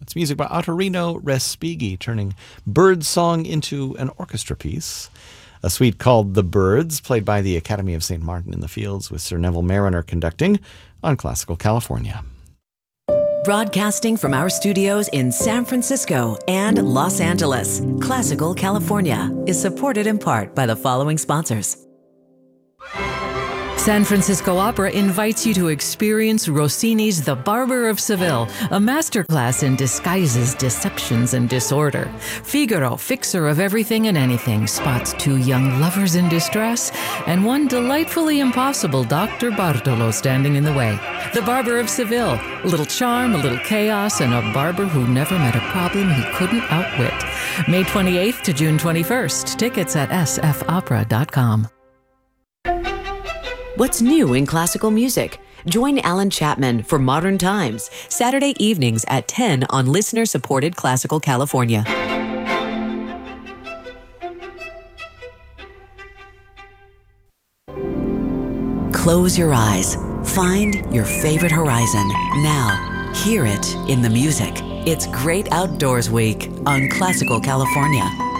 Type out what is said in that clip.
It's music by Ottorino Respighi, turning bird song into an orchestra piece. A suite called The Birds, played by the Academy of St. Martin in the Fields, with Sir Neville Marriner conducting on Classical California. Broadcasting from our studios in San Francisco and Los Angeles, Classical California is supported in part by the following sponsors. San Francisco Opera invites you to experience Rossini's The Barber of Seville, a masterclass in disguises, deceptions, and disorder. Figaro, fixer of everything and anything, spots two young lovers in distress and one delightfully impossible Dr. Bartolo standing in the way. The Barber of Seville, a little charm, a little chaos, and a barber who never met a problem he couldn't outwit. May 28th to June 21st. Tickets at sfopera.com. What's new in classical music? Join Alan Chapman for Modern Times, Saturday evenings at 10 on listener-supported Classical California. Close your eyes. Find your favorite horizon. Now, hear it in the music. It's Great Outdoors Week on Classical California.